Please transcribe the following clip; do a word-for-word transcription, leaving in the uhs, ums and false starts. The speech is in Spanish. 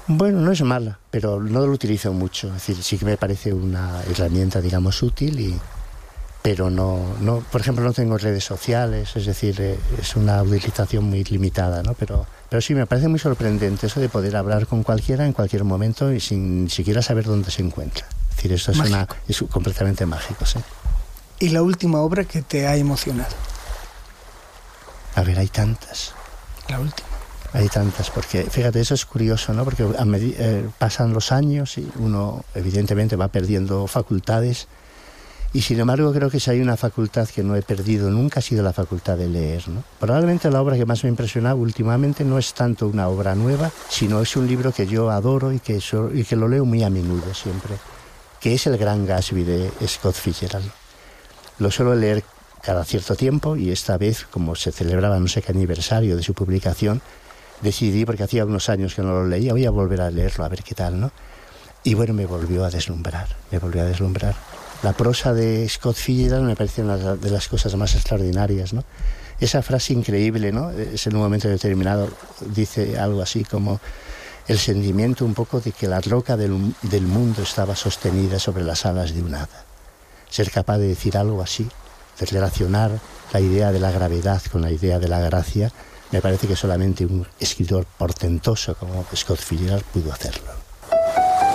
Bueno, no es mala, pero no lo utilizo mucho. Es decir, sí que me parece una herramienta, digamos, útil, y, pero no, no, por ejemplo, no tengo redes sociales, es decir, eh, es una utilización muy limitada, ¿no? Pero, pero sí, me parece muy sorprendente eso de poder hablar con cualquiera en cualquier momento y sin siquiera saber dónde se encuentra. Es decir, esto es, una, es completamente mágico, ¿sí? ¿Y la última obra que te ha emocionado? A ver, hay tantas. La última. Hay tantas, porque fíjate, eso es curioso, ¿no? Porque a medida, eh, pasan los años y uno evidentemente va perdiendo facultades, y sin embargo creo que si hay una facultad que no he perdido nunca ha sido la facultad de leer, ¿no? Probablemente la obra que más me ha impresionado últimamente no es tanto una obra nueva, sino es un libro que yo adoro y que, so, y que lo leo muy a menudo siempre, que es El Gran Gatsby de Scott Fitzgerald. Lo suelo leer cada cierto tiempo, y esta vez, como se celebraba no sé qué aniversario de su publicación, decidí, porque hacía unos años que no lo leía, voy a volver a leerlo, a ver qué tal, ¿no? Y bueno, me volvió a deslumbrar, me volvió a deslumbrar. La prosa de Scott Fitzgerald me parece una de las cosas más extraordinarias, ¿no? Esa frase increíble, ¿no? Es en un momento determinado, dice algo así como el sentimiento un poco de que la roca del, del mundo estaba sostenida sobre las alas de un hada. Ser capaz de decir algo así, de relacionar la idea de la gravedad con la idea de la gracia, me parece que solamente un escritor portentoso como Scott Fitzgerald pudo hacerlo.